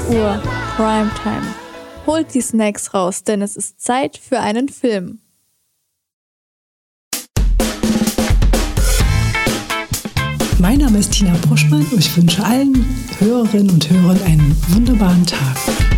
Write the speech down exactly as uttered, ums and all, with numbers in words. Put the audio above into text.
Uhr, Primetime. Holt die Snacks raus, denn es ist Zeit für einen Film. Mein Name ist Tina Bruschmann und ich wünsche allen Hörerinnen und Hörern einen wunderbaren Tag.